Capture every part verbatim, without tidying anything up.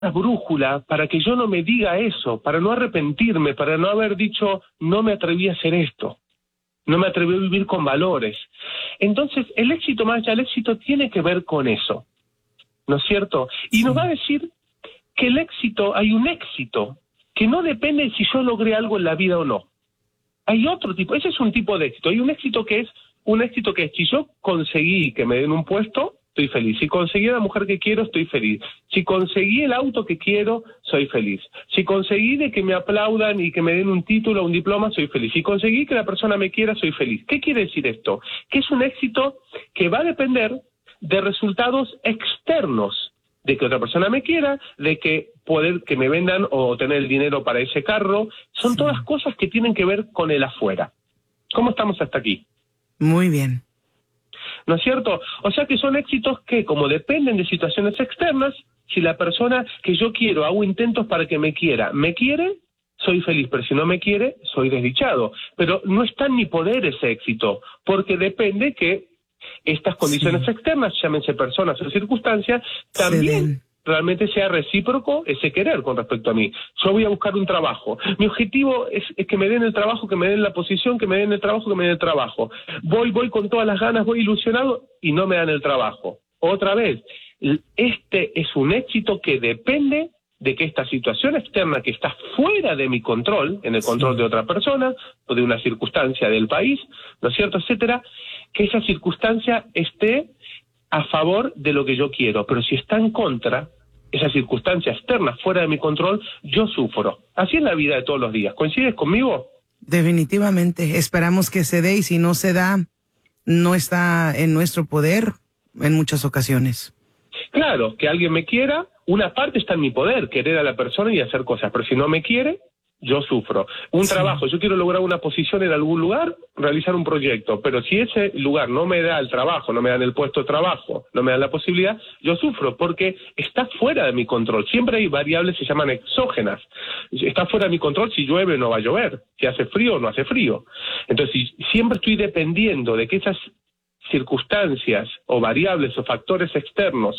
brújula para que yo no me diga eso, para no arrepentirme, para no haber dicho, no me atreví a hacer esto, no me atreví a vivir con valores. Entonces, el éxito, más allá del éxito, tiene que ver con eso, ¿no es cierto? Y sí. Nos va a decir que el éxito, hay un éxito que no depende de si yo logré algo en la vida o no. Hay otro tipo, ese es un tipo de éxito. Hay un éxito que es, un éxito que es, si yo conseguí que me den un puesto, estoy feliz. Si conseguí a la mujer que quiero, estoy feliz. Si conseguí el auto que quiero, soy feliz. Si conseguí de que me aplaudan y que me den un título o un diploma, soy feliz. Si conseguí que la persona me quiera, soy feliz. ¿Qué quiere decir esto? Que es un éxito que va a depender de resultados externos, de que otra persona me quiera, de que poder que me vendan o tener el dinero para ese carro. Son sí. todas cosas que tienen que ver con el afuera. ¿Cómo estamos hasta aquí? Muy bien. ¿No es cierto? O sea que son éxitos que, como dependen de situaciones externas, si la persona que yo quiero, hago intentos para que me quiera, me quiere, soy feliz, pero si no me quiere, soy desdichado. Pero no está en mi poder ese éxito, porque depende que estas condiciones sí. externas, llámense personas o circunstancias, también realmente sea recíproco ese querer con respecto a mí. Yo voy a buscar un trabajo. Mi objetivo es, es que me den el trabajo, que me den la posición, que me den el trabajo, que me den el trabajo. Voy, voy con todas las ganas, voy ilusionado y no me dan el trabajo. Otra vez, este es un éxito que depende de que esta situación externa que está fuera de mi control, en el control sí. de otra persona o de una circunstancia del país, ¿no es cierto?, etcétera, que esa circunstancia esté a favor de lo que yo quiero, pero si está en contra, esa circunstancia externa fuera de mi control, yo sufro. Así es la vida de todos los días. ¿Coincides conmigo? Definitivamente. Esperamos que se dé y si no se da, no está en nuestro poder en muchas ocasiones. Claro, que alguien me quiera, una parte está en mi poder, querer a la persona y hacer cosas, pero si no me quiere, yo sufro. Un sí. trabajo, yo quiero lograr una posición en algún lugar, realizar un proyecto, pero si ese lugar no me da el trabajo, no me dan el puesto de trabajo, no me dan la posibilidad, yo sufro porque está fuera de mi control. Siempre hay variables que se llaman exógenas. Está fuera de mi control si llueve o no va a llover, si hace frío o no hace frío. Entonces, si siempre estoy dependiendo de que esas circunstancias o variables o factores externos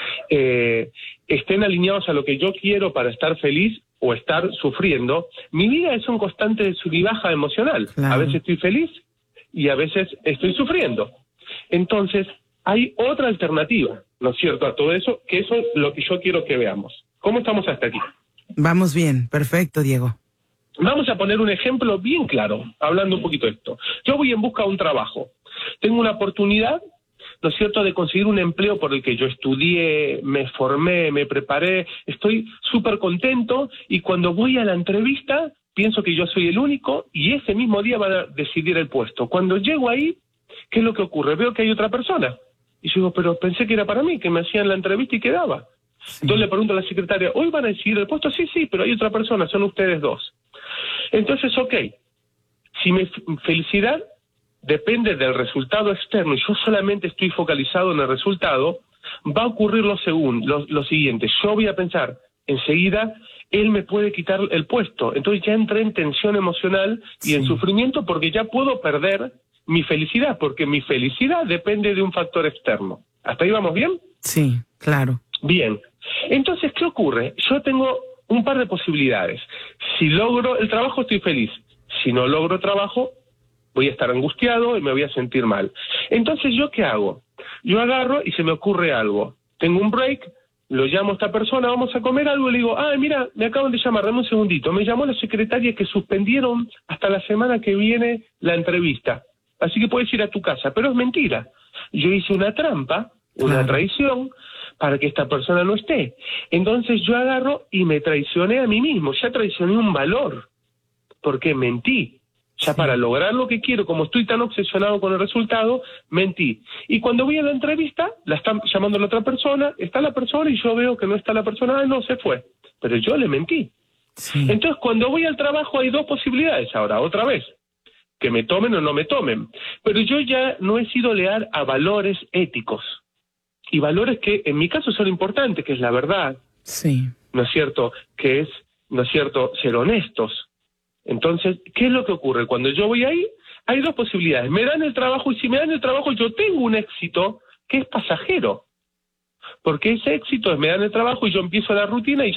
eh, estén alineados a lo que yo quiero para estar feliz o estar sufriendo, mi vida es un constante sub y baja emocional. Claro. A veces estoy feliz y a veces estoy sufriendo. Entonces, hay otra alternativa, ¿no es cierto?, a todo eso, que eso es lo que yo quiero que veamos. ¿Cómo estamos hasta aquí? Vamos bien, perfecto, Diego. Vamos a poner un ejemplo bien claro, hablando un poquito de esto. Yo voy en busca de un trabajo. Tengo una oportunidad, ¿no es cierto?, de conseguir un empleo por el que yo estudié, me formé, me preparé, estoy súper contento y cuando voy a la entrevista pienso que yo soy el único y ese mismo día van a decidir el puesto. Cuando llego ahí, ¿qué es lo que ocurre? Veo que hay otra persona. Y yo digo, pero pensé que era para mí, que me hacían la entrevista y quedaba. Sí. Entonces le pregunto a la secretaria, ¿hoy van a decidir el puesto? Sí, sí, pero hay otra persona, son ustedes dos. Entonces, ok, si mi felicidad depende del resultado externo y yo solamente estoy focalizado en el resultado, va a ocurrir lo, segundo, lo, lo siguiente. Yo voy a pensar, enseguida, él me puede quitar el puesto. Entonces ya entré en tensión emocional y sí. en sufrimiento porque ya puedo perder mi felicidad, porque mi felicidad depende de un factor externo. ¿Hasta ahí vamos bien? Sí, claro. Bien. Entonces, ¿qué ocurre? Yo tengo un par de posibilidades. Si logro el trabajo, estoy feliz. Si no logro trabajo, voy a estar angustiado y me voy a sentir mal. Entonces, ¿yo qué hago? Yo agarro y se me ocurre algo. Tengo un break, lo llamo a esta persona, vamos a comer algo, y le digo, ah, mira, me acaban de llamar, dame un segundito. Me llamó la secretaria que suspendieron hasta la semana que viene la entrevista. Así que puedes ir a tu casa. Pero es mentira. Yo hice una trampa, una claro. traición, para que esta persona no esté. Entonces yo agarro y me traicioné a mí mismo. Ya traicioné un valor, porque mentí. Ya sí. para lograr lo que quiero, como estoy tan obsesionado con el resultado, mentí. Y cuando voy a la entrevista, la están llamando a la otra persona, está la persona y yo veo que no está la persona, ah, no, se fue. Pero yo le mentí. Sí. Entonces, cuando voy al trabajo hay dos posibilidades ahora, otra vez, que me tomen o no me tomen. Pero yo ya no he sido leal a valores éticos. Y valores que en mi caso son importantes, que es la verdad, sí. ¿no es cierto? Que es, ¿no es cierto?, ser honestos. Entonces, ¿qué es lo que ocurre? Cuando yo voy ahí, hay dos posibilidades. Me dan el trabajo y si me dan el trabajo yo tengo un éxito que es pasajero. porque ese éxito es me dan el trabajo y yo empiezo la rutina y